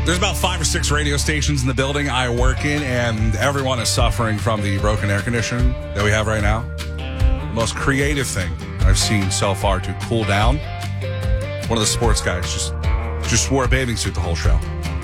There's about 5 or 6 radio stations in the building I work in, and everyone is suffering from the broken air conditioning that we have right now. The most creative thing I've seen so far to cool down. One of the sports guys just wore a bathing suit the whole show.